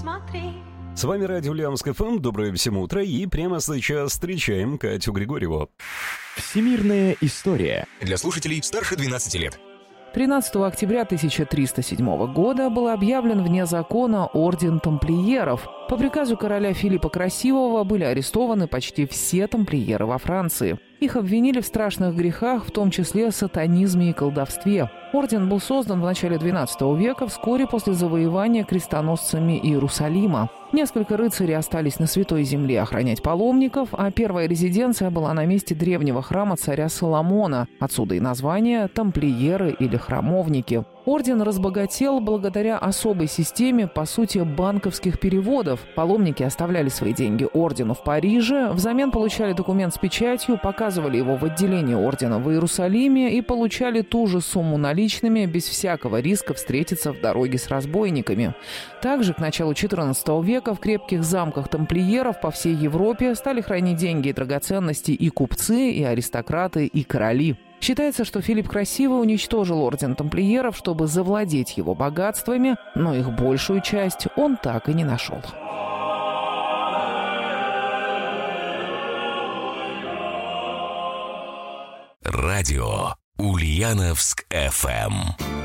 смотри. С вами радио Ульяновск ФМ. Доброе всем утро. И прямо сейчас встречаем Катю Григорьеву. Всемирная история. Для слушателей старше 12 лет. 13 октября 1307 года был объявлен вне закона Орден Тамплиеров. По приказу короля Филиппа Красивого были арестованы почти все тамплиеры во Франции. Их обвинили в страшных грехах, в том числе сатанизме и колдовстве. Орден был создан в начале XII века, вскоре после завоевания крестоносцами Иерусалима. Несколько рыцарей остались на Святой Земле охранять паломников, а первая резиденция была на месте древнего храма царя Соломона. Отсюда и название «тамплиеры» или «храмовники». Орден разбогател благодаря особой системе, по сути, банковских переводов. Паломники оставляли свои деньги ордену в Париже, взамен получали документ с печатью, показывали его в отделении ордена в Иерусалиме и получали ту же сумму наличными, без всякого риска встретиться в дороге с разбойниками. Также к началу XIV века в крепких замках тамплиеров по всей Европе стали хранить деньги и драгоценности и купцы, и аристократы, и короли. Считается, что Филипп Красивый уничтожил орден тамплиеров, чтобы завладеть его богатствами, но их большую часть он так и не нашел. Радио Ульяновск ФМ.